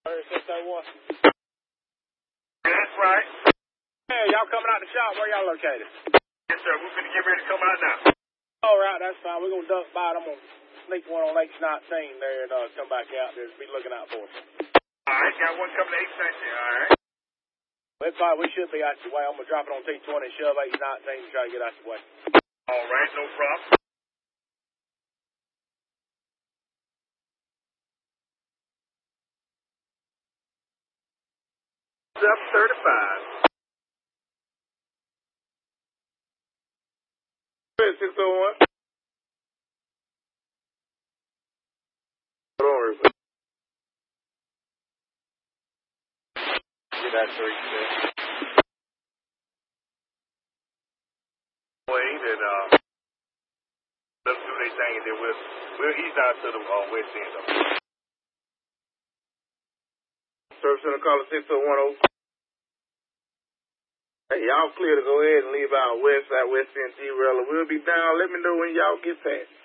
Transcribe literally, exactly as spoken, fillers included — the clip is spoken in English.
six oh one. That's right. Hey, y'all coming out the shop? Where y'all located? Yes, sir. We're going to get ready to come out now. All right, that's fine. We're going to duck by. I'm going to sneak one on H nineteen there and uh, come back out there. Just be looking out for us. All right, got one coming to H nineteen. All right. That's fine. We should be out your way. I'm going to drop it on T twenty and shove H nineteen and try to get out your way. All right, no problem. Up thirty-five. six oh one. Don't worry about it. Get that three six. Wait, and uh, let's do their thing, and then we'll, we'll ease out to the uh, west end of it. Service Center caller six oh one oh. Hey, y'all clear to go ahead and leave out west side, west end G-Rail. We'll be down. Let me know when y'all get past.